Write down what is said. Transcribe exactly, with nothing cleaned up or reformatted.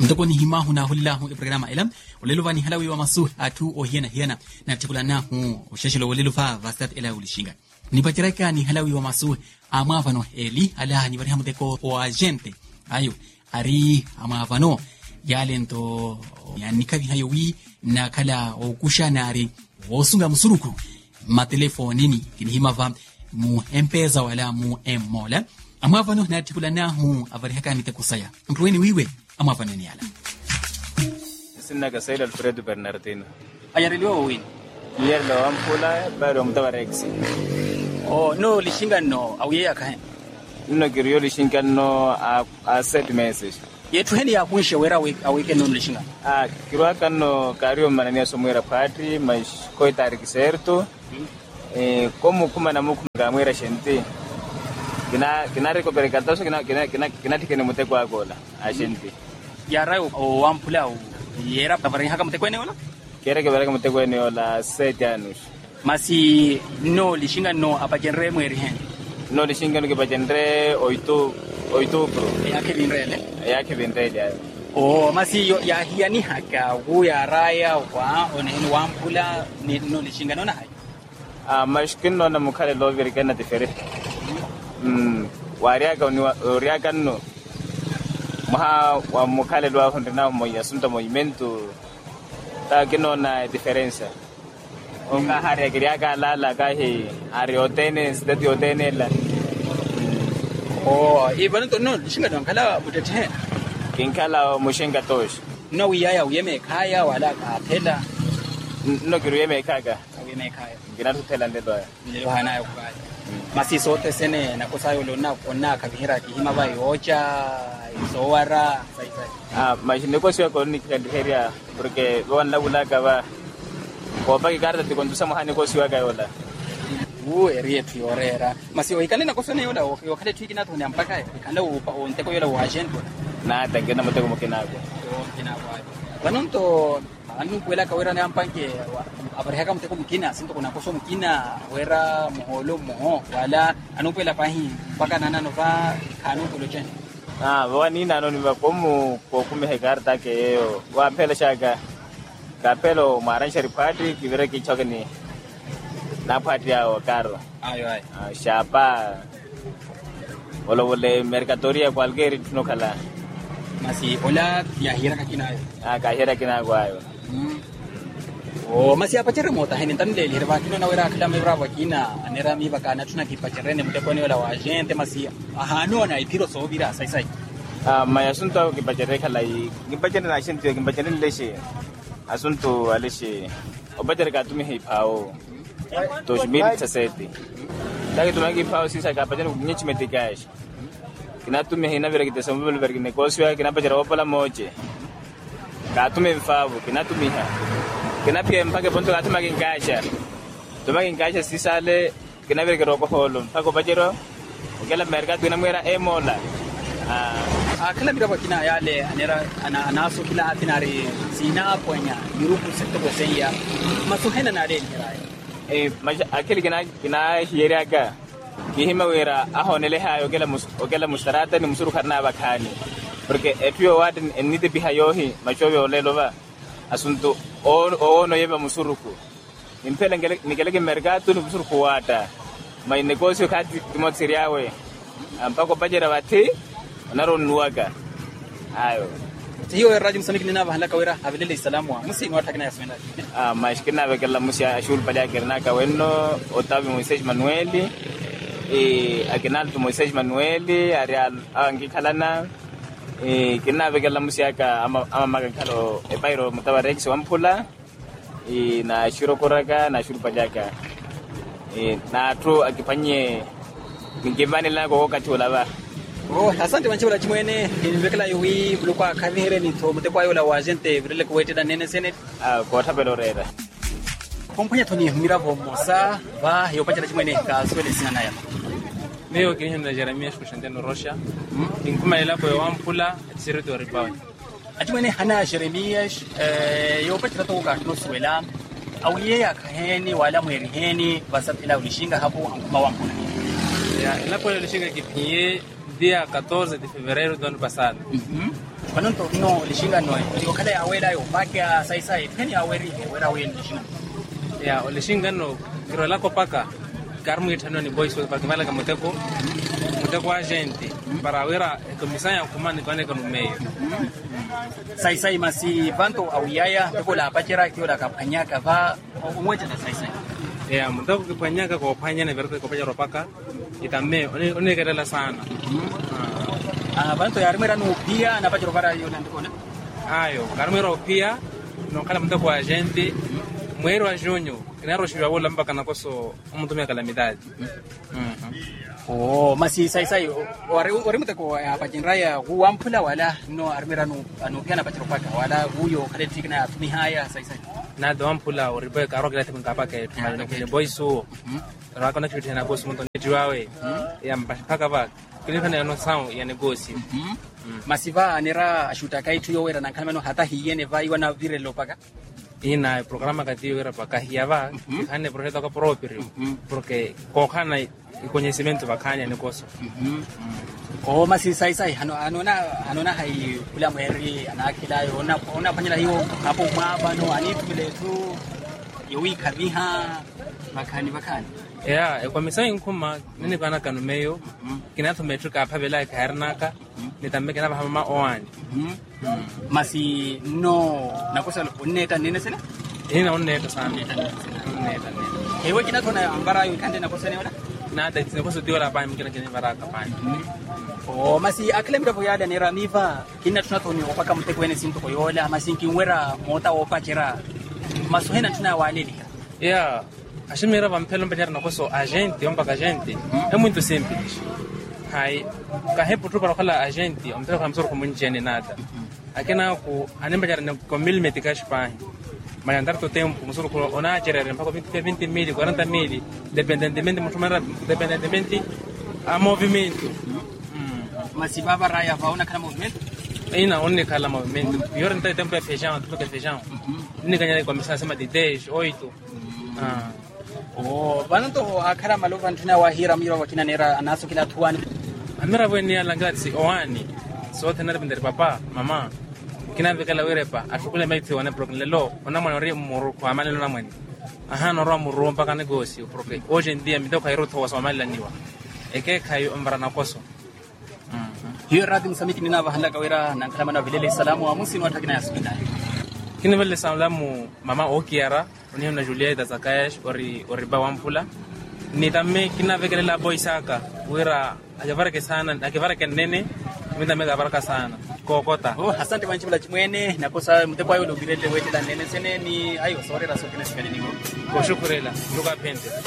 mtokoni hima huna hullahu ibrahima ilam ulelo vani halawi wa masu atu ohiena hiena na tikulana hu ushashilo ulelo fa vasat ila ulishinga nipatiraka ni halawi wa masu amavano eli ala ni barihamu deko o agente ayo ari amavano yalento yani kavi hayo wi na kala okusha nari wosunga musuruku ma telefonini kinihima va mu mpeza wala mu emola amavano na tikulana hu avarihaka ni tekusaya mtuweni wiwe amavano ni ala sinna ka Said Alfredo Bernardino ayariliwa wini yerlo ampula bado mtawarex oh no lishinga no auye akahe no giriyo lishinga no a, a set message yetu heni ya kuisha wera aweke no lishinga ah kirwa kano kario manania somwera party mas ko tariki certo hmm. eh como kuma na muku ngamwera shente kina kina recupera kataso kina kina kina kina tikene muteko agola a shente yara o ampula o yera tabari haka muteko ene wala kera ke baraka muteko ene wala sete anos masi no lishinga no apajenre mweri hen no lishinga no ke pajenre oito oito pro yake binrele yake binrele ya oh masi yo ya hiani haka wu ya raya wa oneni wampula ni no lishinga no na hai ah mashkin no na mukale lo veri kana tifere mm wariaka ni wariaka no maha wa mukale lo afundina mo yasunta movimento ta kino na diferencia onga hare kiriaka lala kahi ari otene stadi otene la oh ibano to no lishinga no kala mutete kinkala mushinga tosh no wiyaya uyeme kaya wala ka tela no kiruyeme kaga uyeme kaya ngina tutela ndedo ndio hana yo kaya masi sote sene na kosayo lo na kona kabihira kihima ba yocha isowara sai sai ah mashine ko sio ko ni kandiheria porque wan la bula ka ba ko ba kikarta ti kondusa mahani ko sio ga yola u erie fiorera masi oikale na kosone yola o kale twiki to ne ampaka ikale o onte ko yola wa agent na tangena muteko mukinago o kinago banonto anu kwela kawera ne ampanke abareka muteko mukina sinto kuna koso mukina wera moholo moho wala anu kwela pahi paka nana no va kanu kulochen ah wani nano ni ba komu ko kume hegarta ke wa pele shaga ka pelo maran shari party kivere ki chogni na party ya karo ayo ay shapa wala wala mercatoria cualquier no kala masi ola ya hira kakinayo ah ka hira kinago ayo oh masi apachere mota heni tande lira bakino na wera kala mebra bakina anera mi bakana tuna kipachere ne muteko ne wala wa gente masi ahano na itiro so bira sai sai ah maya sunto kipachere kala i kipachere na shinto kipachere leshe asunto aleshe obachere ka tumi hipao to shmiri tsaseti dagi tunagi pao sisa ka pachere kunyichi metikash kina tumi hina vira kitesombo vira negosio kina pachere opala moche ka tumi mfavo kina tumi ha kina pia mpake ponto ka tumi kinkasha tumi kinkasha sisale kina vira kiroko holo mpako pachere ukela mercado kina mwera emola ah kila mira bakina yale anera ana anaso kila atinari sina ponya yurupu sekto boseya masuhena na de kirai eh akili kina kina hiyeraga kihima wera ahonele hayo kela mus okela mustarata ni musuru karna bakani porque etio wadin enite bihayohi machobe olelo ba asunto ono yeba musuruku impela ngele nikeleke mercado ni musuru kuwata mai negocio kati timotsiriawe ampako pajera bati naro nuaga ayo hiyo radio msamiki nina bahala kawera abilele salamu musi ni watakina yasmenda ah mashkina bekala musi ashul pala kerna ka wenno otabi Moises Manueli e akinal to Moises Manueli arial angi kalana e kinna bekala musi aka ama ama magakalo e bayro mutawarex wampula e na shiro koraga na shuru pajaka e na tro akipanye ngimani la ko kachola ba oh asante manchibula chimwene nibekala yuwi bulukwa kavihere ni to mutekwa yola wa gente birele ko weteda nene senet ah ko tabelo reda kompanya toni mira bomosa va yo pachara chimwene ka swele sina ya meo kinya na Jeremias Kushandeno Russia inguma ila ko wampula sirito ripawe achimwene hana Jeremias eh yo pachara to ka no swela au yeye akaheni wala mweriheni basat ila ulishinga hapo mawampula ya ila ko ulishinga kipie dia catorze de fevereiro do ano passado. Mhm. Panonto no lishinga no. Tiko kale awela yo pakia sai sai teni aweri wera wen lishinga. Ya, o lishinga no kiro lako paka karmu itano ni boys wa pakimala kama muteko. Muteko a gente para wera komisanya kumani kwane kanu meyo. Sai sai masi vanto awiyaya tiko la pachera kio la kapanyaka va umoja na sai sai. Ya, muteko kipanyaka kwa panya na verto kwa pachera paka itame one one kadala sana. Ah, vanto ya armera no pia na pachera para yo ndikona. Ayo, karmero pia no kala muteko a gente mwero wa junho kinaro shirwa wala mpaka nakoso umuntu mya calamidade. Oh, masi sai sai ore ore muteko ya pachinraya huampula wala no armera no anopiana pachero paka wala huyo kale tikna tumi haya sai sai. Na do ampula ore boy karo kala timun kapaka e tumana kile boy so. Ra kona kitu na koso muntu netiwawe. Ya mpaka ba kilifanya no sound ya negosi. Masiva anera ashuta kai tuyo wera na kama no hata hiyene vai wana vire lopaka. Ina programa katiyo era para kahiava ane projeto ka proprio porque kokana conhecimento bakanya ni koso. Oh, masi sai sai hano anona anona hai kula mweri anakila ona ona fanyala hiyo hapo mwaba no anitule tu yowi kabiha bakani bakani. Yeah, kwa misai nkuma nini kana kanu meyo kinato metrika pabela ka hernaka nitambe kana ba mama oani. Masi no nakosa uneta nene sena ina uneta sana uneta neta hewe kina tona ambara yo kande nakosa ne wala na da tinakosa diola ba mkina kene baraka pani. Oh, masi akile mrefu yada ni ramiva kina tunatoni opaka mteko wene sinto koyola masinki wera mota opachera masuhena tuna waleli. Yeah, ashimira vampelo mpenya nakoso agente omba ka gente é muito simples. Hai ka hepo tu para kala agente omtaka kamsoro kumunjene nada. Akena ku anemba jara com mil meticais pai. Mas andar todo tempo, musoro ko ona jara mpaka vinte mil, quarenta mil, dependentemente muito mais dependentemente a movimento. Mas se baba raya fauna kana movimento? Ina onne kala movimento. Pior então tempo é feijão, tudo que é feijão. Ninguém ganha começar acima de dez, oito. Ah. Oh, bananto akara malova ntuna wahira mira wakina nera anaso kila tuani. Amira vweni ala ngati oani. Sote nare bindere papa, mama. Kina vikala werepa, afukule maiti wana program lelo, ona mwana ri muru kwa amali na mwani. Aha no ro muru mpaka negocio porque hoje em dia me deu cairo to wasomali la niwa. Eke kayo mbara na koso. Hiyo radhi msamiti nina bahala kawera na kala mana vilele salamu wa musi nwata kina yasubina. Kini vile salamu mama Okiara, oni na Julieta Zakayesh ori ori bawampula. Ni tamme kina vekele la boy saka, wera ajavara ke sana, akivara ke nene. Mimi mega baraka sana kokota. Oh, asante wanchi mla chimwene nakosa mtekwa yo lobirele wete la nene sene ni ayo sorry raso kina sikani nigo. Ko shukurela nduga pende.